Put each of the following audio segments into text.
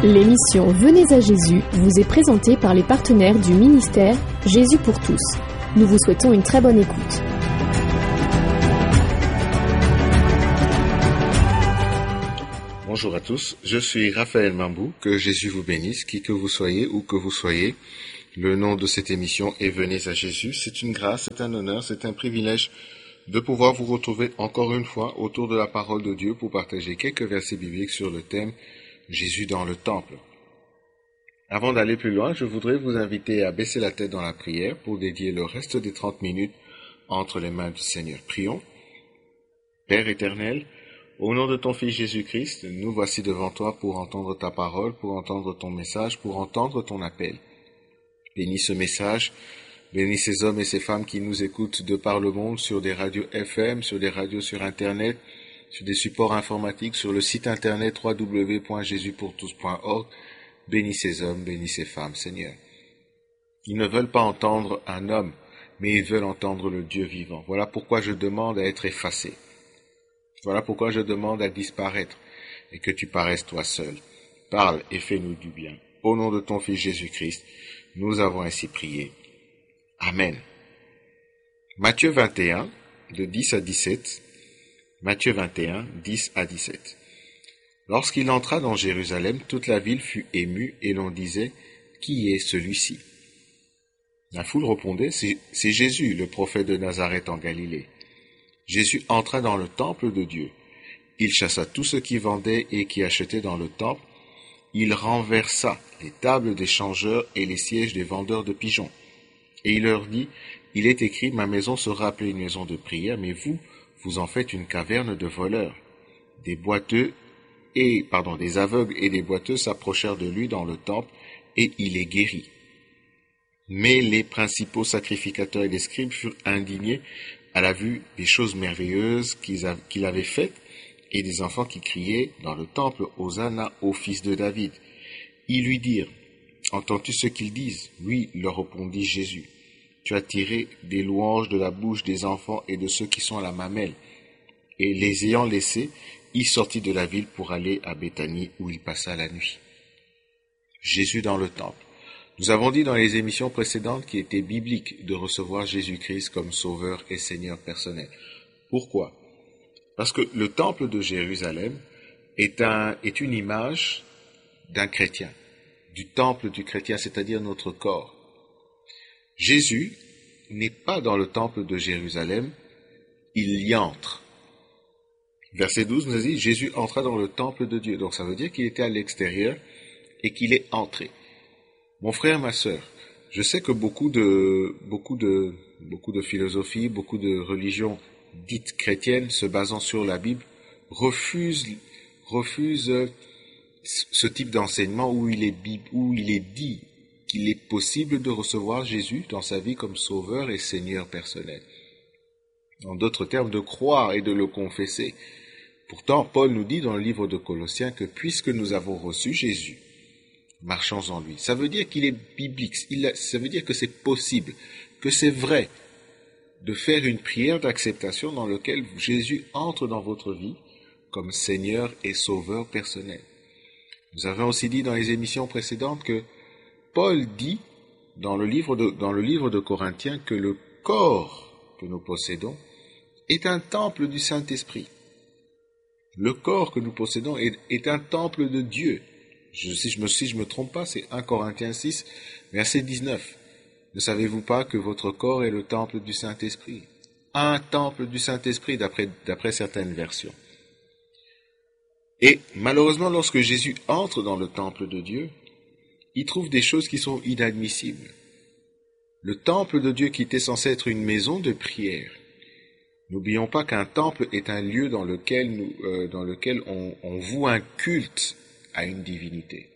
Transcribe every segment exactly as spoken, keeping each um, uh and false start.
L'émission Venez à Jésus vous est présentée par les partenaires du ministère Jésus pour tous. Nous vous souhaitons une très bonne écoute. Bonjour à tous, je suis Raphaël Mambou, que Jésus vous bénisse, qui que vous soyez, où que vous soyez. Le nom de cette émission est Venez à Jésus. C'est une grâce, c'est un honneur, c'est un privilège de pouvoir vous retrouver encore une fois autour de la parole de Dieu pour partager quelques versets bibliques sur le thème Jésus dans le temple. Avant d'aller plus loin, je voudrais vous inviter à baisser la tête dans la prière pour dédier le reste des trente minutes entre les mains du Seigneur. Prions. Père éternel, au nom de ton Fils Jésus-Christ, nous voici devant toi pour entendre ta parole, pour entendre ton message, pour entendre ton appel. Bénis ce message, bénis ces hommes et ces femmes qui nous écoutent de par le monde sur des radios F M, sur des radios sur Internet, sur des supports informatiques, sur le site internet w w w point jésus pour tous point org. Bénis ces hommes, bénis ces femmes, Seigneur. Ils ne veulent pas entendre un homme, mais ils veulent entendre le Dieu vivant. Voilà pourquoi je demande à être effacé. Voilà pourquoi je demande à disparaître et que tu paraisses toi seul. Parle et fais-nous du bien. Au nom de ton Fils Jésus-Christ, nous avons ainsi prié. Amen. Matthieu vingt et un, de dix à dix-sept. Matthieu vingt et un, dix à dix-sept. Lorsqu'il entra dans Jérusalem, toute la ville fut émue et l'on disait « Qui est celui-ci » La foule répondait « C'est c'est Jésus, le prophète de Nazareth en Galilée. » Jésus entra dans le temple de Dieu. Il chassa tous ceux qui vendaient et qui achetaient dans le temple. Il renversa les tables des changeurs et les sièges des vendeurs de pigeons. Et il leur dit « Il est écrit, ma maison sera appelée une maison de prière, mais vous, vous en faites une caverne de voleurs. » Des boiteux et, pardon, des aveugles et des boiteux s'approchèrent de lui dans le temple, et il les guérit. Mais les principaux sacrificateurs et les scribes furent indignés à la vue des choses merveilleuses qu'il avait faites, et des enfants qui criaient dans le temple « Hosanna au fils de David ». Ils lui dirent « Entends-tu ce qu'ils disent ?» Oui, leur répondit Jésus. Tu as tiré des louanges de la bouche des enfants et de ceux qui sont à la mamelle. Et les ayant laissés, il sortit de la ville pour aller à Béthanie où il passa la nuit. Jésus dans le temple. Nous avons dit dans les émissions précédentes qu'il était biblique de recevoir Jésus-Christ comme sauveur et Seigneur personnel. Pourquoi ? Parce que le temple de Jérusalem est, un, est une image d'un chrétien, du temple du chrétien, c'est-à-dire notre corps. Jésus n'est pas dans le temple de Jérusalem, il y entre. Verset douze nous dit, Jésus entra dans le temple de Dieu. Donc ça veut dire qu'il était à l'extérieur et qu'il est entré. Mon frère, ma sœur, je sais que beaucoup de, beaucoup de, beaucoup de philosophies, beaucoup de religions dites chrétiennes se basant sur la Bible refusent, refusent ce type d'enseignement où il est, où il est dit qu'il est possible de recevoir Jésus dans sa vie comme sauveur et Seigneur personnel. En d'autres termes, de croire et de le confesser. Pourtant, Paul nous dit dans le livre de Colossiens que puisque nous avons reçu Jésus, marchons en lui. Ça veut dire qu'il est biblique, il a, ça veut dire que c'est possible, que c'est vrai de faire une prière d'acceptation dans laquelle Jésus entre dans votre vie comme Seigneur et Sauveur personnel. Nous avons aussi dit dans les émissions précédentes que Paul dit dans le livre de, dans le livre de Corinthiens que le corps que nous possédons est un temple du Saint-Esprit. Le corps que nous possédons est, est un temple de Dieu. Je, si je me, si je me trompe pas, c'est un Corinthiens six, verset dix-neuf. Ne savez-vous pas que votre corps est le temple du Saint-Esprit? Un temple du Saint-Esprit d'après, d'après certaines versions. Et malheureusement, lorsque Jésus entre dans le temple de Dieu, il trouve des choses qui sont inadmissibles. Le temple de Dieu qui était censé être une maison de prière. N'oublions pas qu'un temple est un lieu dans lequel, nous, euh, dans lequel on, on voue un culte à une divinité.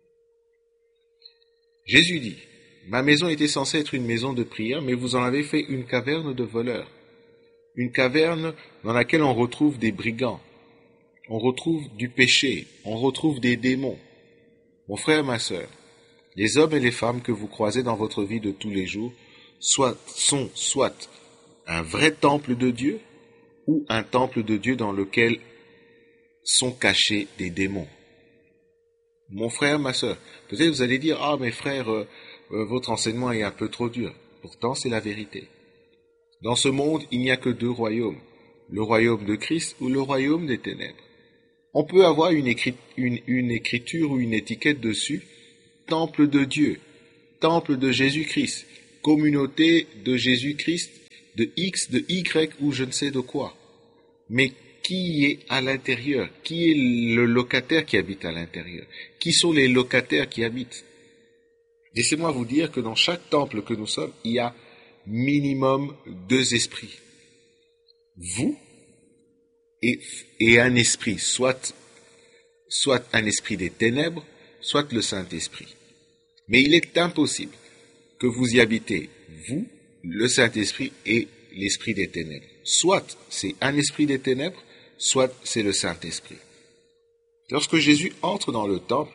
Jésus dit, « Ma maison était censée être une maison de prière, mais vous en avez fait une caverne de voleurs. » Une caverne dans laquelle on retrouve des brigands, on retrouve du péché, on retrouve des démons. Mon frère, ma sœur, les hommes et les femmes que vous croisez dans votre vie de tous les jours soit, sont soit un vrai temple de Dieu ou un temple de Dieu dans lequel sont cachés des démons. Mon frère, ma sœur, peut-être vous allez dire, ah, mes frères, euh, euh, votre enseignement est un peu trop dur. Pourtant, c'est la vérité. Dans ce monde, il n'y a que deux royaumes, le royaume de Christ ou le royaume des ténèbres. On peut avoir une, écrit, une, une écriture ou une étiquette dessus, temple de Dieu, temple de Jésus-Christ, communauté de Jésus-Christ, de X, de Y ou je ne sais de quoi. Mais qui est à l'intérieur? Qui est le locataire qui habite à l'intérieur? Qui sont les locataires qui habitent? Laissez-moi vous dire que dans chaque temple que nous sommes, il y a minimum deux esprits. Vous et, et un esprit, soit, soit un esprit des ténèbres, soit le Saint-Esprit. Mais il est impossible que vous y habitez, vous, le Saint-Esprit et l'esprit des ténèbres. Soit c'est un esprit des ténèbres, soit c'est le Saint-Esprit. Lorsque Jésus entre dans le temple,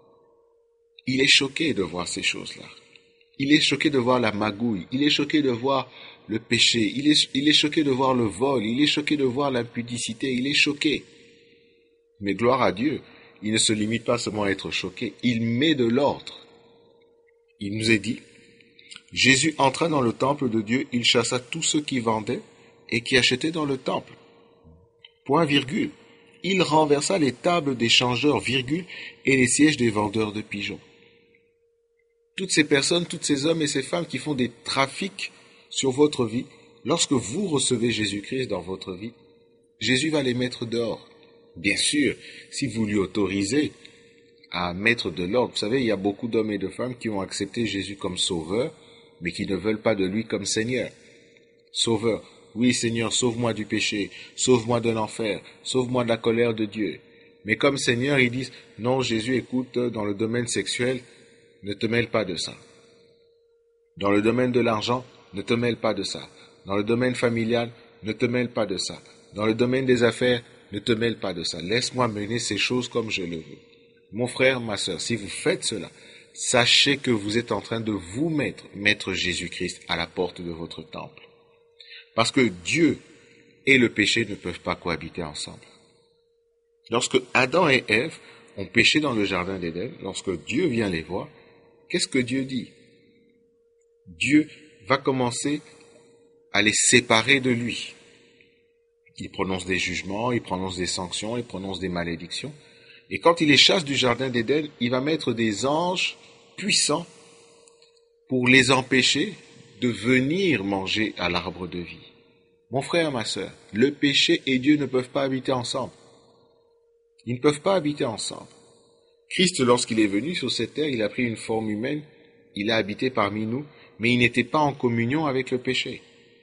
il est choqué de voir ces choses-là. Il est choqué de voir la magouille, il est choqué de voir le péché, il est, il est choqué de voir le vol, il est choqué de voir l'impudicité, il est choqué. Mais gloire à Dieu, il ne se limite pas seulement à être choqué, il met de l'ordre. Il nous est dit, Jésus entra dans le temple de Dieu, il chassa tous ceux qui vendaient et qui achetaient dans le temple. Point virgule. Il renversa les tables des changeurs, virgule, et les sièges des vendeurs de pigeons. Toutes ces personnes, tous ces hommes et ces femmes qui font des trafics sur votre vie, lorsque vous recevez Jésus-Christ dans votre vie, Jésus va les mettre dehors. Bien sûr, si vous lui autorisez à mettre de l'ordre. Vous savez, il y a beaucoup d'hommes et de femmes qui ont accepté Jésus comme sauveur, mais qui ne veulent pas de lui comme Seigneur. Sauveur. Oui, Seigneur, sauve-moi du péché, sauve-moi de l'enfer, sauve-moi de la colère de Dieu. Mais comme Seigneur, ils disent, non, Jésus, écoute, dans le domaine sexuel, ne te mêle pas de ça. Dans le domaine de l'argent, ne te mêle pas de ça. Dans le domaine familial, ne te mêle pas de ça. Dans le domaine des affaires, ne te mêle pas de ça. Laisse-moi mener ces choses comme je le veux. Mon frère, ma sœur, si vous faites cela, sachez que vous êtes en train de vous mettre, mettre Jésus-Christ à la porte de votre temple. Parce que Dieu et le péché ne peuvent pas cohabiter ensemble. Lorsque Adam et Ève ont péché dans le jardin d'Éden, lorsque Dieu vient les voir, qu'est-ce que Dieu dit? Dieu va commencer à les séparer de lui. Il prononce des jugements, il prononce des sanctions, il prononce des malédictions. Et quand il les chasse du jardin d'Éden, il va mettre des anges puissants pour les empêcher de venir manger à l'arbre de vie. Mon frère, ma sœur, le péché et Dieu ne peuvent pas habiter ensemble. Ils ne peuvent pas habiter ensemble. Christ, lorsqu'il est venu sur cette terre, il a pris une forme humaine, il a habité parmi nous, mais il n'était pas en communion avec le péché.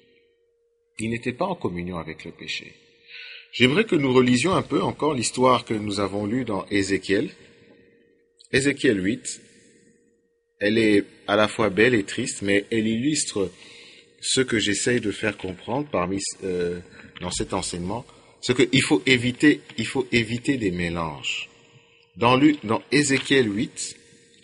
Il n'était pas en communion avec le péché. J'aimerais que nous relisions un peu encore l'histoire que nous avons lue dans Ézéchiel. Ézéchiel huit, elle est à la fois belle et triste, mais elle illustre ce que j'essaye de faire comprendre parmi euh, dans cet enseignement, c'est qu'il faut éviter, il faut éviter des mélanges. Dans, le, dans Ézéchiel huit,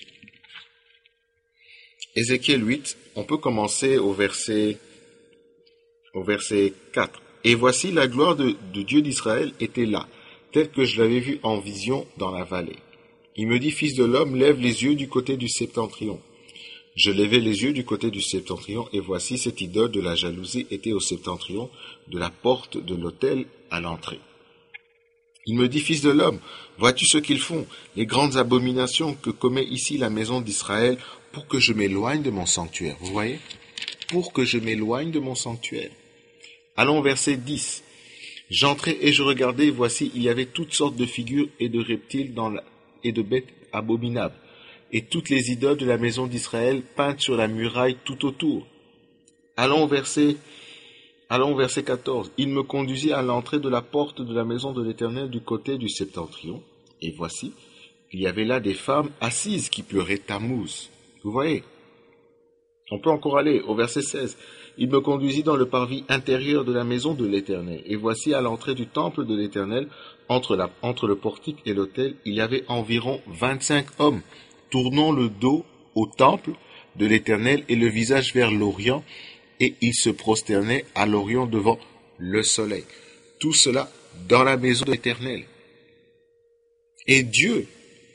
Ézéchiel huit, on peut commencer au verset, au verset quatre. Et voici la gloire de, de Dieu d'Israël était là, telle que je l'avais vue en vision dans la vallée. Il me dit, fils de l'homme, lève les yeux du côté du septentrion. Je levai les yeux du côté du septentrion, et voici cette idole de la jalousie était au septentrion de la porte de l'autel à l'entrée. Il me dit, fils de l'homme, vois-tu ce qu'ils font, les grandes abominations que commet ici la maison d'Israël, pour que je m'éloigne de mon sanctuaire. Vous voyez? Pour que je m'éloigne de mon sanctuaire. Allons, verset dix. J'entrai et je regardai, et voici, il y avait toutes sortes de figures et de reptiles dans la, et de bêtes abominables, et toutes les idoles de la maison d'Israël peintes sur la muraille tout autour. Allons, verset, allons, verset quatorze. Il me conduisit à l'entrée de la porte de la maison de l'Éternel du côté du septentrion, et voici, il y avait là des femmes assises qui pleuraient Tammuz. Vous voyez? On peut encore aller au verset seize. Il me conduisit dans le parvis intérieur de la maison de l'Éternel. Et voici à l'entrée du temple de l'Éternel, entre, la, entre le portique et l'autel, il y avait environ vingt-cinq hommes, tournant le dos au temple de l'Éternel et le visage vers l'Orient, et ils se prosternaient à l'Orient devant le soleil. Tout cela dans la maison de l'Éternel. Et Dieu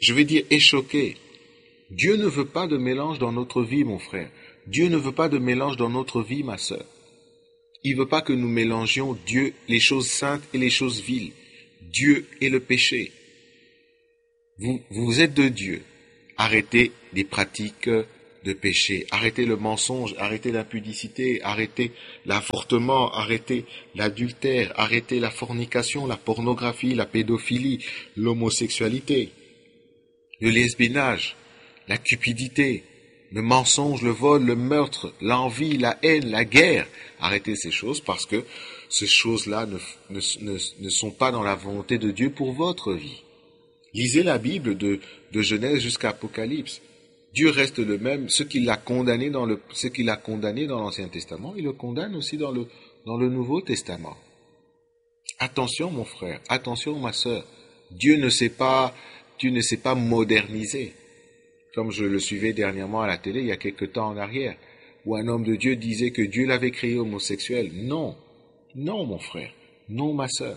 je vais dire, est choqué. Dieu ne veut pas de mélange dans notre vie, mon frère. Dieu ne veut pas de mélange dans notre vie, ma sœur. Il ne veut pas que nous mélangions Dieu, les choses saintes et les choses viles. Dieu et le péché. Vous, vous êtes de Dieu. Arrêtez des pratiques de péché. Arrêtez le mensonge, arrêtez l'impudicité, arrêtez l'avortement, arrêtez l'adultère, arrêtez la fornication, la pornographie, la pédophilie, l'homosexualité, le lesbiennage, la cupidité, le mensonge, le vol, le meurtre, l'envie, la haine, la guerre. Arrêtez ces choses parce que ces choses-là ne, ne, ne, ne sont pas dans la volonté de Dieu pour votre vie. Lisez la Bible de, de Genèse jusqu'à Apocalypse. Dieu reste le même. Ce qu'il a condamné dans le, ce qu'il a condamné dans l'Ancien Testament, il le condamne aussi dans le, dans le Nouveau Testament. Attention, mon frère, attention, ma sœur. Dieu ne s'est pas, Dieu ne s'est pas modernisé. Comme je le suivais dernièrement à la télé, il y a quelque temps en arrière, où un homme de Dieu disait que Dieu l'avait créé homosexuel. Non, non, mon frère, non, ma sœur.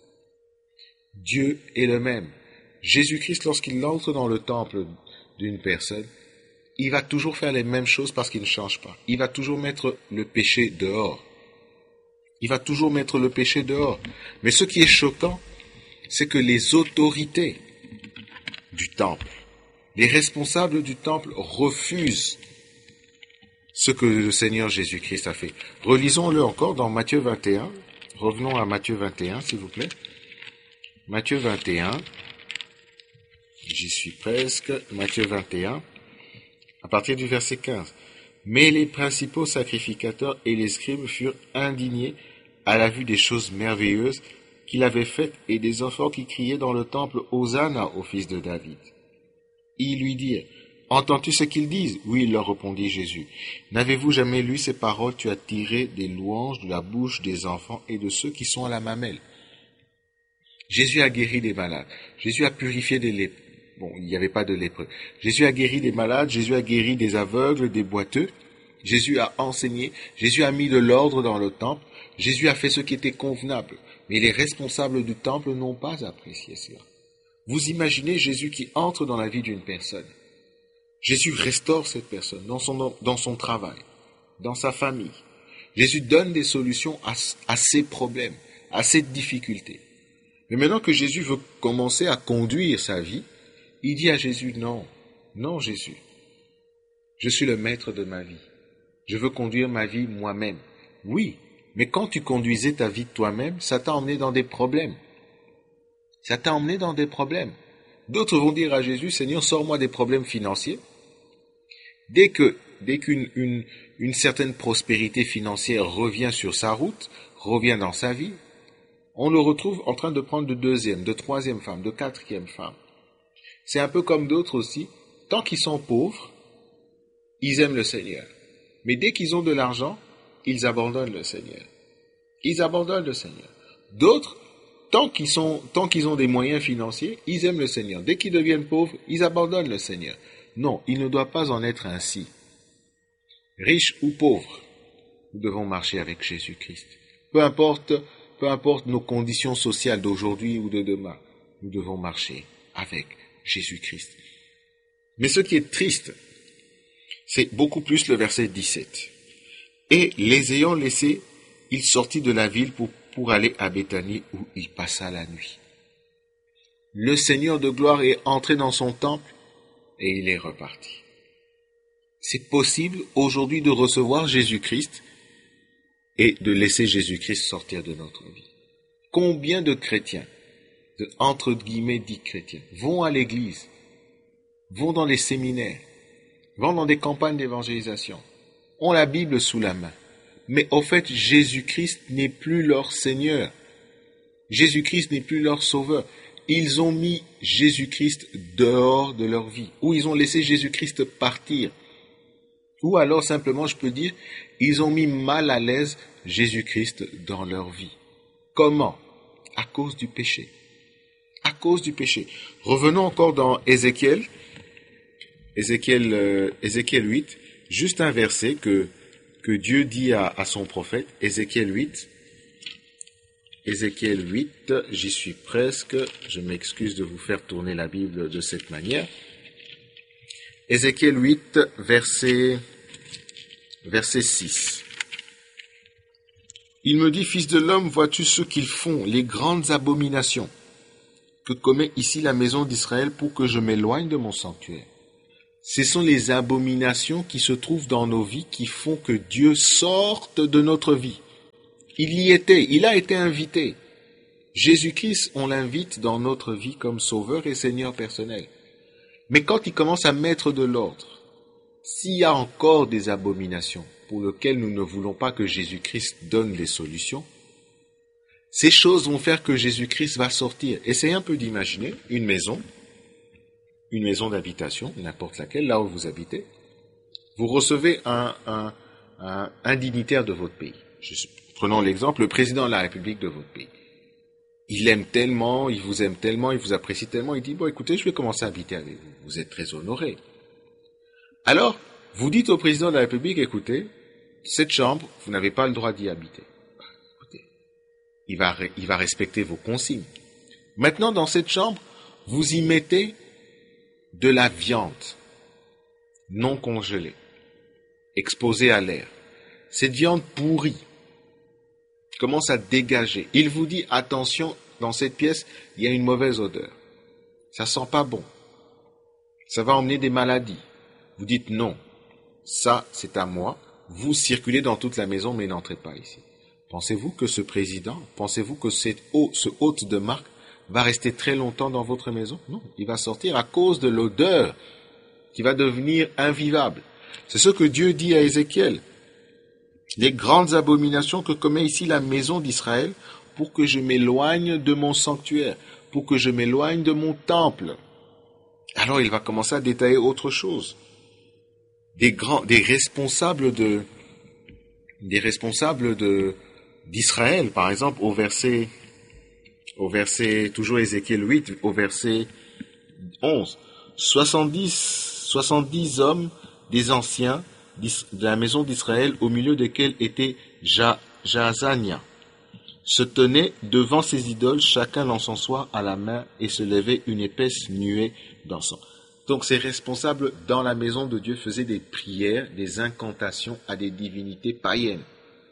Dieu est le même. Jésus-Christ, lorsqu'il entre dans le temple d'une personne, il va toujours faire les mêmes choses parce qu'il ne change pas. Il va toujours mettre le péché dehors. Il va toujours mettre le péché dehors. Mais ce qui est choquant, c'est que les autorités du temple, les responsables du temple refusent ce que le Seigneur Jésus-Christ a fait. Relisons-le encore dans Matthieu vingt et un. Revenons à Matthieu vingt et un, s'il vous plaît. Matthieu vingt et un. J'y suis presque. Matthieu vingt et un, à partir du verset quinze. Mais les principaux sacrificateurs et les scribes furent indignés à la vue des choses merveilleuses qu'il avait faites et des enfants qui criaient dans le temple « Hosanna au fils de David ». Ils lui dirent « Entends-tu ce qu'ils disent ?» « Oui, leur répondit Jésus. « N'avez-vous jamais lu ces paroles ? Tu as tiré des louanges de la bouche des enfants et de ceux qui sont à la mamelle. » Jésus a guéri des malades. Jésus a purifié des lépreux. Bon, il n'y avait pas de lépreux. Jésus a guéri des malades. Jésus a guéri des aveugles, des boiteux. Jésus a enseigné. Jésus a mis de l'ordre dans le temple. Jésus a fait ce qui était convenable. Mais les responsables du temple n'ont pas apprécié cela. Vous imaginez Jésus qui entre dans la vie d'une personne. Jésus restaure cette personne dans son, dans son travail, dans sa famille. Jésus donne des solutions à, à ses problèmes, à ses difficultés. Mais maintenant que Jésus veut commencer à conduire sa vie, il dit à Jésus, non, non Jésus, je suis le maître de ma vie. Je veux conduire ma vie moi-même. Oui, mais quand tu conduisais ta vie toi-même, ça t'a emmené dans des problèmes. Ça t'a emmené dans des problèmes. D'autres vont dire à Jésus, Seigneur, sors-moi des problèmes financiers. Dès que, dès qu'une une, une certaine prospérité financière revient sur sa route, revient dans sa vie, on le retrouve en train de prendre de deuxième, de troisième femme, de quatrième femme. C'est un peu comme d'autres aussi. Tant qu'ils sont pauvres, ils aiment le Seigneur. Mais dès qu'ils ont de l'argent, ils abandonnent le Seigneur. Ils abandonnent le Seigneur. D'autres, tant qu'ils sont, tant qu'ils ont des moyens financiers, ils aiment le Seigneur. Dès qu'ils deviennent pauvres, ils abandonnent le Seigneur. Non, il ne doit pas en être ainsi. Riches ou pauvres, nous devons marcher avec Jésus-Christ. Peu importe, peu importe nos conditions sociales d'aujourd'hui ou de demain, nous devons marcher avec Jésus-Christ. Mais ce qui est triste, c'est beaucoup plus le verset dix-sept. Et les ayant laissés, il sortit de la ville pour, pour aller à Béthanie où il passa la nuit. Le Seigneur de gloire est entré dans son temple et il est reparti. C'est possible aujourd'hui de recevoir Jésus-Christ et de laisser Jésus-Christ sortir de notre vie. Combien de chrétiens, de, entre guillemets dits chrétiens, vont à l'église, vont dans les séminaires, vont dans des campagnes d'évangélisation, ont la Bible sous la main, mais au fait Jésus-Christ n'est plus leur Seigneur. Jésus-Christ n'est plus leur Sauveur. Ils ont mis Jésus-Christ dehors de leur vie, ou ils ont laissé Jésus-Christ partir. Ou alors simplement, je peux dire, ils ont mis mal à l'aise Jésus-Christ dans leur vie. Comment? À cause du péché. À cause du péché. Revenons encore dans Ézéchiel, Ézéchiel, euh, Ézéchiel huit, juste un verset que, que Dieu dit à, à son prophète, Ézéchiel huit, Ézéchiel huit, j'y suis presque, je m'excuse de vous faire tourner la Bible de cette manière. Ézéchiel huit, verset, verset six. Il me dit, fils de l'homme, vois-tu ce qu'ils font, les grandes abominations que commet ici la maison d'Israël pour que je m'éloigne de mon sanctuaire. Ce sont les abominations qui se trouvent dans nos vies qui font que Dieu sorte de notre vie. Il y était, il a été invité. Jésus-Christ, on l'invite dans notre vie comme sauveur et Seigneur personnel. Mais quand il commence à mettre de l'ordre, s'il y a encore des abominations pour lesquelles nous ne voulons pas que Jésus-Christ donne les solutions, ces choses vont faire que Jésus-Christ va sortir. Essayez un peu d'imaginer une maison, une maison d'habitation, n'importe laquelle, là où vous habitez. Vous recevez un, un, un, un dignitaire de votre pays. Je, prenons l'exemple, le président de la République de votre pays. Il aime tellement, il vous aime tellement, il vous apprécie tellement, il dit, bon, écoutez, je vais commencer à habiter avec vous. Vous êtes très honoré. Alors, vous dites au président de la République, écoutez, cette chambre, vous n'avez pas le droit d'y habiter. Écoutez, il va, il va respecter vos consignes. Maintenant, dans cette chambre, vous y mettez de la viande non congelée, exposée à l'air. Cette viande pourrie commence à dégager. Il vous dit, attention, dans cette pièce, il y a une mauvaise odeur. Ça sent pas bon. Ça va emmener des maladies. Vous dites non, ça c'est à moi. Vous circulez dans toute la maison, mais n'entrez pas ici. Pensez-vous que ce président, pensez-vous que cette hôte, ce hôte de marque va rester très longtemps dans votre maison? Non, il va sortir à cause de l'odeur qui va devenir invivable. C'est ce que Dieu dit à Ézéchiel. Les grandes abominations que commet ici la maison d'Israël pour que je m'éloigne de mon sanctuaire, pour que je m'éloigne de mon temple. Alors il va commencer à détailler autre chose. Des grands, des responsables de, des responsables de, d'Israël, par exemple, au verset, au verset, toujours Ézéchiel huit, au verset onze. soixante-dix, soixante-dix hommes, des anciens, de la maison d'Israël, au milieu desquels était Jaazania, se tenaient devant ces idoles, chacun l'encensoir à la main, et se levait une épaisse nuée d'encens. Donc ces responsables dans la maison de Dieu faisaient des prières, des incantations à des divinités païennes.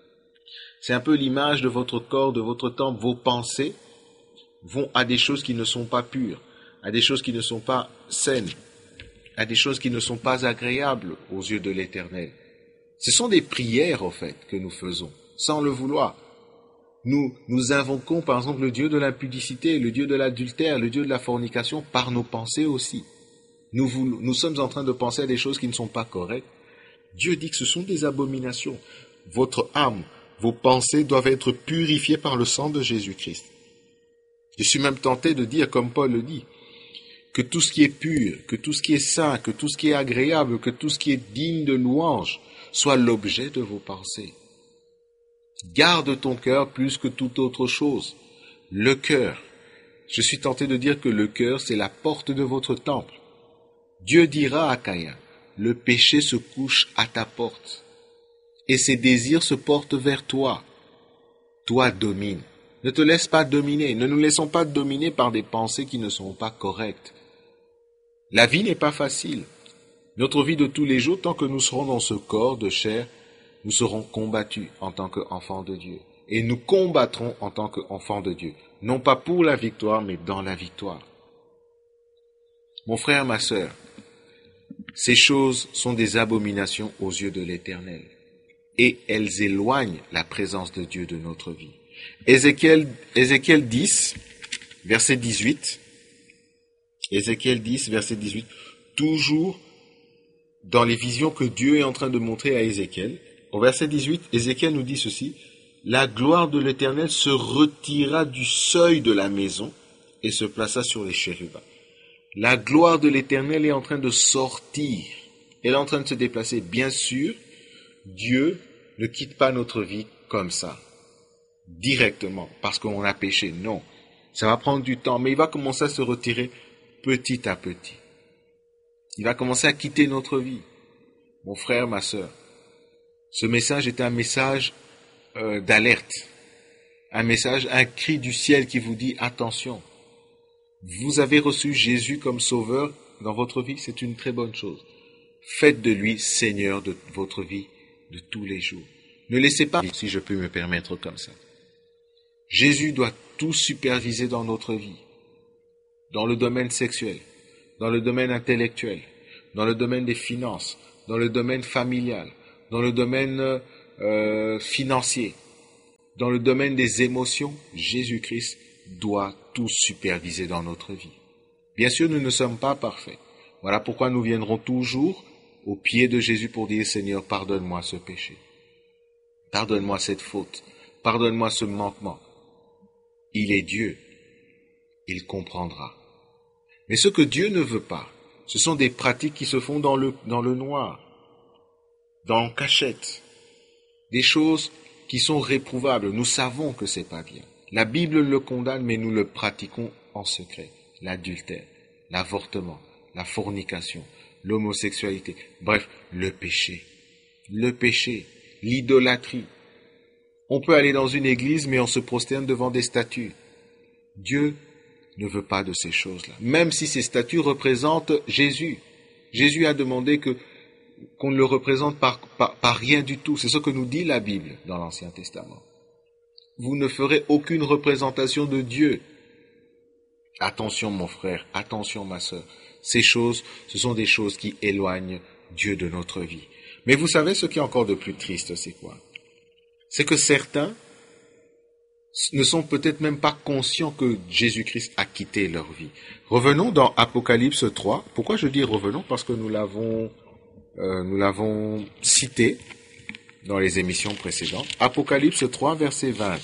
C'est un peu l'image de votre corps, de votre temple. Vos pensées vont à des choses qui ne sont pas pures, à des choses qui ne sont pas saines, à des choses qui ne sont pas agréables aux yeux de l'Éternel. Ce sont des prières, en fait, que nous faisons, sans le vouloir. Nous, nous invoquons, par exemple, le Dieu de l'impudicité, le Dieu de l'adultère, le Dieu de la fornication, par nos pensées aussi. Nous, nous, nous sommes en train de penser à des choses qui ne sont pas correctes. Dieu dit que ce sont des abominations. Votre âme, vos pensées doivent être purifiées par le sang de Jésus-Christ. Je suis même tenté de dire, comme Paul le dit, que tout ce qui est pur, que tout ce qui est saint, que tout ce qui est agréable, que tout ce qui est digne de louange soit l'objet de vos pensées. Garde ton cœur plus que toute autre chose. Le cœur. Je suis tenté de dire que le cœur, c'est la porte de votre temple. Dieu dira à Caïn, le péché se couche à ta porte, et ses désirs se portent vers toi. Toi domine. Ne te laisse pas dominer. Ne nous laissons pas dominer par des pensées qui ne sont pas correctes. La vie n'est pas facile. Notre vie de tous les jours, tant que nous serons dans ce corps de chair, nous serons combattus en tant qu'enfants de Dieu. Et nous combattrons en tant qu'enfants de Dieu. Non pas pour la victoire, mais dans la victoire. Mon frère, ma sœur, ces choses sont des abominations aux yeux de l'Éternel. Et elles éloignent la présence de Dieu de notre vie. Ézéchiel, Ézéchiel dix, verset dix-huit. Ézéchiel dix, verset dix-huit. Toujours dans les visions que Dieu est en train de montrer à Ézéchiel. Au verset dix-huit, Ézéchiel nous dit ceci. La gloire de l'Éternel se retira du seuil de la maison et se plaça sur les chérubins. La gloire de l'Éternel est en train de sortir. Elle est en train de se déplacer. Bien sûr, Dieu ne quitte pas notre vie comme ça, directement, parce qu'on a péché. Non, ça va prendre du temps, mais il va commencer à se retirer petit à petit. Il va commencer à quitter notre vie. Mon frère, ma sœur, ce message est un message euh, d'alerte. un message, un cri du ciel qui vous dit attention. Vous avez reçu Jésus comme sauveur dans votre vie, c'est une très bonne chose. Faites de lui Seigneur de votre vie de tous les jours. Ne laissez pas, si je peux me permettre comme ça. Jésus doit tout superviser dans notre vie, dans le domaine sexuel, dans le domaine intellectuel, dans le domaine des finances, dans le domaine familial, dans le domaine euh, financier, dans le domaine des émotions. Jésus-Christ doit tout superviser dans notre vie. Bien sûr, nous ne sommes pas parfaits. Voilà pourquoi nous viendrons toujours au pied de Jésus pour dire, Seigneur, pardonne-moi ce péché. Pardonne-moi cette faute. Pardonne-moi ce manquement. Il est Dieu. Il comprendra. Mais ce que Dieu ne veut pas, ce sont des pratiques qui se font dans le, dans le noir, dans la cachette. Des choses qui sont réprouvables. Nous savons que c'est pas bien. La Bible le condamne, mais nous le pratiquons en secret. L'adultère, l'avortement, la fornication, l'homosexualité, bref, le péché. Le péché, l'idolâtrie. On peut aller dans une église, mais on se prosterne devant des statues. Dieu ne veut pas de ces choses-là. Même si ces statues représentent Jésus. Jésus a demandé que, qu'on ne le représente par, par, par rien du tout. C'est ce que nous dit la Bible dans l'Ancien Testament. Vous ne ferez aucune représentation de Dieu. Attention mon frère, attention ma sœur. Ces choses, ce sont des choses qui éloignent Dieu de notre vie. Mais vous savez ce qui est encore de plus triste, c'est quoi? C'est que certains ne sont peut-être même pas conscients que Jésus-Christ a quitté leur vie. Revenons dans Apocalypse trois. Pourquoi je dis revenons? Parce que nous l'avons, euh, nous l'avons cité dans les émissions précédentes. Apocalypse trois, verset vingt.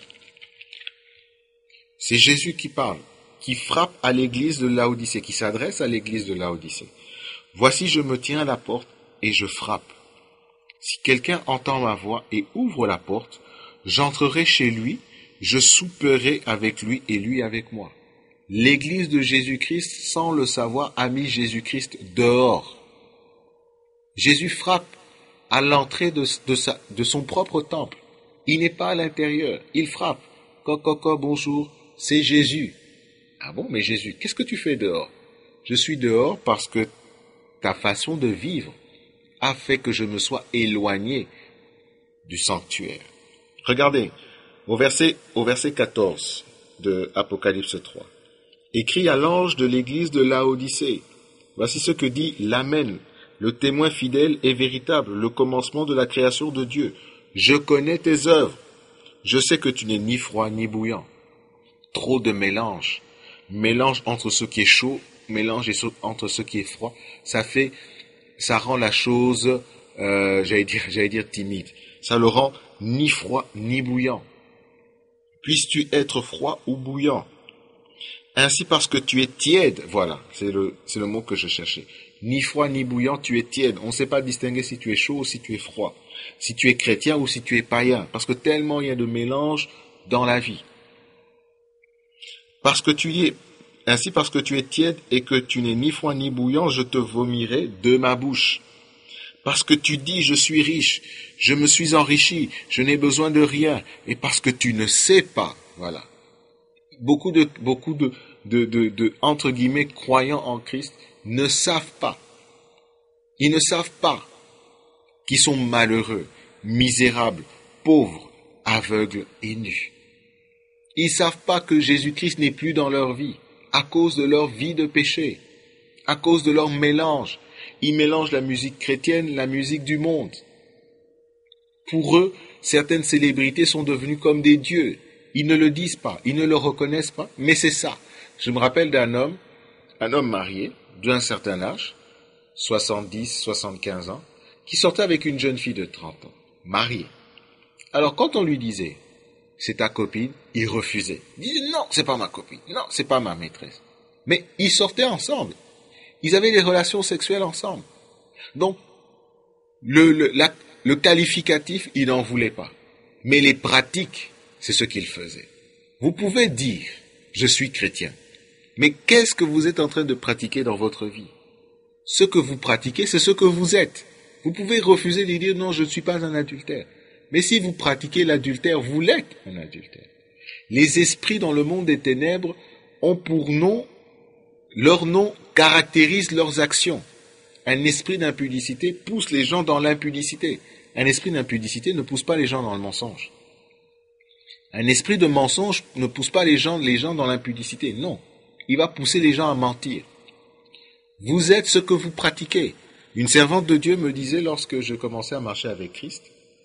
C'est Jésus qui parle, qui frappe à l'église de Laodicée, qui s'adresse à l'église de Laodicée. Voici, je me tiens à la porte et je frappe. Si quelqu'un entend ma voix et ouvre la porte, j'entrerai chez lui, je souperai avec lui et lui avec moi. L'église de Jésus-Christ, sans le savoir, a mis Jésus-Christ dehors. Jésus frappe à l'entrée de, de, sa, de son propre temple. Il n'est pas à l'intérieur, il frappe. Coco, bonjour, c'est Jésus. Ah bon, mais Jésus, qu'est-ce que tu fais dehors? Je suis dehors parce que ta façon de vivre a fait que je me sois éloigné du sanctuaire. Regardez, au verset, au verset quatorze de Apocalypse trois. Écrit à l'ange de l'église de Laodicée. Voici ce que dit l'Amen, le témoin fidèle et véritable, le commencement de la création de Dieu. Je connais tes œuvres. Je sais que tu n'es ni froid ni bouillant. Trop de mélange. Mélange entre ce qui est chaud, mélange entre ce qui est froid. Ça fait, ça rend la chose, euh, j'allais dire, j'allais dire timide. Ça le rend ni froid ni bouillant. Puisses-tu être froid ou bouillant? Ainsi parce que tu es tiède, voilà, c'est le, c'est le mot que je cherchais. Ni froid ni bouillant, tu es tiède. On ne sait pas distinguer si tu es chaud ou si tu es froid. Si tu es chrétien ou si tu es païen. Parce que tellement il y a de mélange dans la vie. Parce que tu y es, ainsi parce que tu es tiède et que tu n'es ni froid ni bouillant, je te vomirai de ma bouche. Parce que tu dis, je suis riche, je me suis enrichi, je n'ai besoin de rien. Et parce que tu ne sais pas, voilà. Beaucoup de, beaucoup de, de, de, de, entre guillemets, croyants en Christ ne savent pas. Ils ne savent pas qu'ils sont malheureux, misérables, pauvres, aveugles et nus. Ils ne savent pas que Jésus-Christ n'est plus dans leur vie à cause de leur vie de péché, à cause de leur mélange. Ils mélangent la musique chrétienne, la musique du monde. Pour eux, certaines célébrités sont devenues comme des dieux. Ils ne le disent pas, ils ne le reconnaissent pas, mais c'est ça. Je me rappelle d'un homme, un homme marié, d'un certain âge, soixante-dix, soixante-quinze ans, qui sortait avec une jeune fille de trente ans, mariée. Alors quand on lui disait, c'est ta copine, il refusait. Il disait, non, c'est pas ma copine, non, c'est pas ma maîtresse. Mais ils sortaient ensemble. Ils avaient des relations sexuelles ensemble. Donc, le, le, la, le qualificatif, il n'en voulait pas. Mais les pratiques, c'est ce qu'il faisait. Vous pouvez dire, je suis chrétien. Mais qu'est-ce que vous êtes en train de pratiquer dans votre vie? Ce que vous pratiquez, c'est ce que vous êtes. Vous pouvez refuser de dire, non, je ne suis pas un adultère. Mais si vous pratiquez l'adultère, vous l'êtes un adultère. Les esprits dans le monde des ténèbres ont pour nom, leur nom caractérise leurs actions. Un esprit d'impudicité pousse les gens dans l'impudicité. Un esprit d'impudicité ne pousse pas les gens dans le mensonge. Un esprit de mensonge ne pousse pas les gens, les gens dans l'impudicité. Non, il va pousser les gens à mentir. Vous êtes ce que vous pratiquez. Une servante de Dieu me disait lorsque je commençais à marcher avec Christ,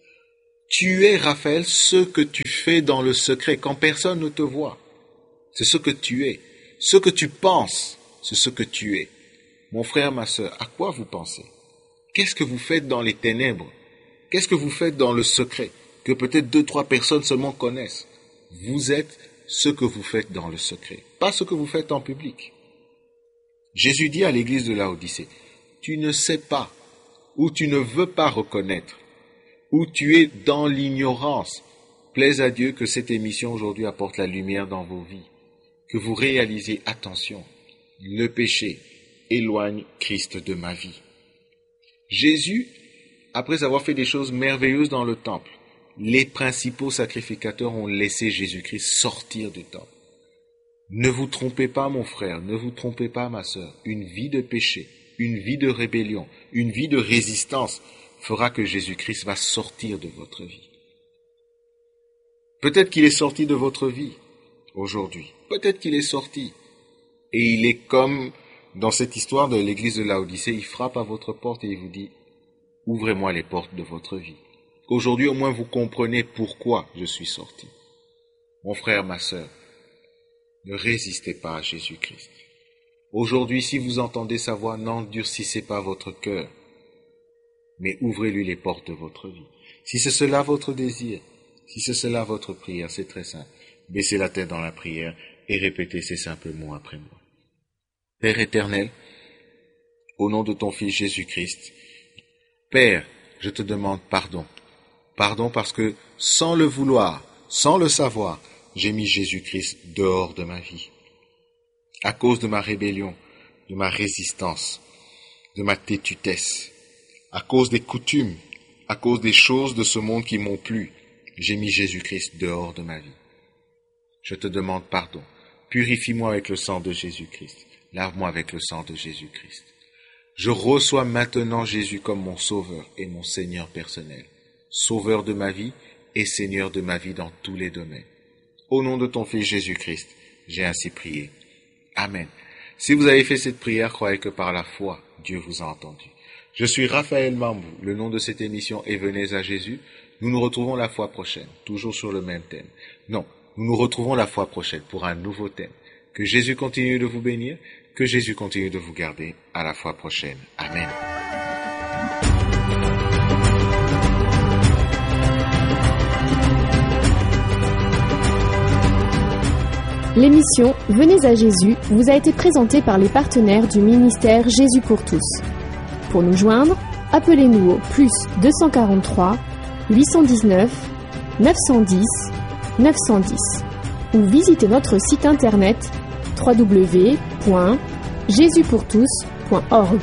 tu es, Raphaël, ce que tu fais dans le secret, quand personne ne te voit. C'est ce que tu es. Ce que tu penses, c'est ce que tu es. Mon frère, ma sœur, à quoi vous pensez? Qu'est-ce que vous faites dans les ténèbres? Qu'est-ce que vous faites dans le secret, que peut-être deux, trois personnes seulement connaissent? Vous êtes ce que vous faites dans le secret, pas ce que vous faites en public. Jésus dit à l'église de Laodicée, tu ne sais pas, ou tu ne veux pas reconnaître, ou tu es dans l'ignorance. Plaise à Dieu que cette émission aujourd'hui apporte la lumière dans vos vies, que vous réalisiez, attention, le péché éloigne Christ de ma vie. Jésus, après avoir fait des choses merveilleuses dans le temple, les principaux sacrificateurs ont laissé Jésus-Christ sortir du temple. Ne vous trompez pas, mon frère, ne vous trompez pas, ma sœur. Une vie de péché, une vie de rébellion, une vie de résistance fera que Jésus-Christ va sortir de votre vie. Peut-être qu'il est sorti de votre vie aujourd'hui. Peut-être qu'il est sorti. Et il est comme dans cette histoire de l'église de Laodicée, il frappe à votre porte et il vous dit, ouvrez-moi les portes de votre vie. Aujourd'hui, au moins, vous comprenez pourquoi je suis sorti. Mon frère, ma sœur, ne résistez pas à Jésus-Christ. Aujourd'hui, si vous entendez sa voix, n'endurcissez pas votre cœur, mais ouvrez-lui les portes de votre vie. Si c'est cela votre désir, si c'est cela votre prière, c'est très simple. Baissez la tête dans la prière et répétez ces simples mots après moi. Père éternel, au nom de ton Fils Jésus-Christ, Père, je te demande pardon. Pardon parce que, sans le vouloir, sans le savoir, j'ai mis Jésus-Christ dehors de ma vie. À cause de ma rébellion, de ma résistance, de ma têtutesse, à cause des coutumes, à cause des choses de ce monde qui m'ont plu, j'ai mis Jésus-Christ dehors de ma vie. Je te demande pardon. Purifie-moi avec le sang de Jésus-Christ. Lave-moi avec le sang de Jésus-Christ. Je reçois maintenant Jésus comme mon Sauveur et mon Seigneur personnel. Sauveur de ma vie et Seigneur de ma vie dans tous les domaines. Au nom de ton Fils Jésus-Christ, j'ai ainsi prié. Amen. Si vous avez fait cette prière, croyez que par la foi, Dieu vous a entendu. Je suis Raphaël Mambou. Le nom de cette émission est Venez à Jésus. Nous nous retrouvons la fois prochaine, toujours sur le même thème. Non, nous nous retrouvons la fois prochaine pour un nouveau thème. Que Jésus continue de vous bénir, que Jésus continue de vous garder. À la fois prochaine. Amen. L'émission Venez à Jésus vous a été présentée par les partenaires du ministère Jésus pour tous. Pour nous joindre, appelez-nous au plus deux cent quarante-trois, huit cent dix-neuf, neuf cent dix, neuf cent dix ou visitez notre site internet w w w point jésus pour tous point org.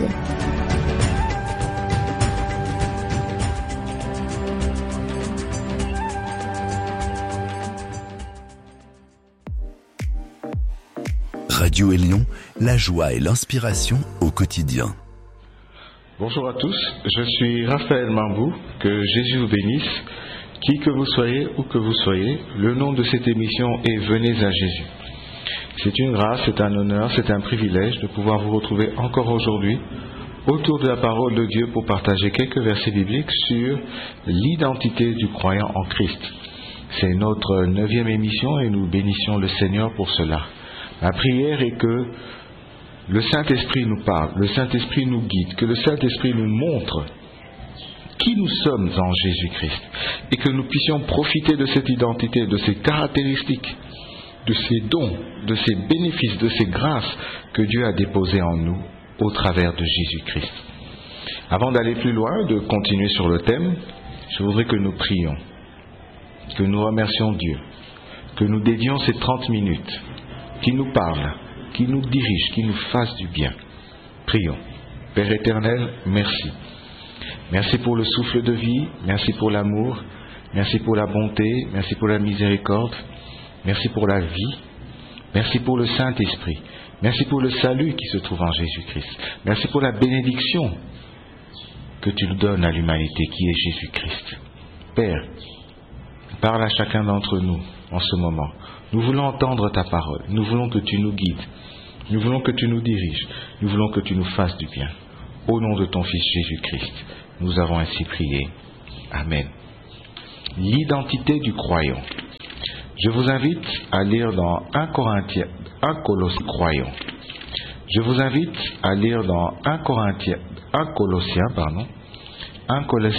Radio Élion, la joie et l'inspiration au quotidien. Bonjour à tous, je suis Raphaël Mambou, que Jésus vous bénisse. Qui que vous soyez, où que vous soyez, le nom de cette émission est Venez à Jésus. C'est une grâce, c'est un honneur, c'est un privilège de pouvoir vous retrouver encore aujourd'hui autour de la parole de Dieu pour partager quelques versets bibliques sur l'identité du croyant en Christ. C'est notre neuvième émission et nous bénissons le Seigneur pour cela. Ma prière est que le Saint-Esprit nous parle, le Saint-Esprit nous guide, que le Saint-Esprit nous montre qui nous sommes en Jésus-Christ et que nous puissions profiter de cette identité, de ces caractéristiques, de ces dons, de ces bénéfices, de ces grâces que Dieu a déposées en nous au travers de Jésus-Christ. Avant d'aller plus loin, de continuer sur le thème, je voudrais que nous prions, que nous remercions Dieu, que nous dédions ces trente minutes qui nous parle, qui nous dirige, qui nous fasse du bien. Prions. Père éternel, merci. Merci pour le souffle de vie, merci pour l'amour, Merci pour la bonté, merci pour la miséricorde, merci pour la vie, merci pour le Saint-Esprit, merci pour le salut qui se trouve en Jésus-Christ, merci pour la bénédiction que tu donnes à l'humanité qui est Jésus-Christ. Père, parle à chacun d'entre nous en ce moment. Nous voulons entendre ta parole, nous voulons que tu nous guides, nous voulons que tu nous diriges, nous voulons que tu nous fasses du bien. Au nom de ton Fils Jésus-Christ, nous avons ainsi prié. Amen. L'identité du croyant. Je vous invite à lire dans un Corinthiens, un Colossiens croyant. Je vous invite à lire dans un Corinthiens, un Colossiens, pardon, un Colossiens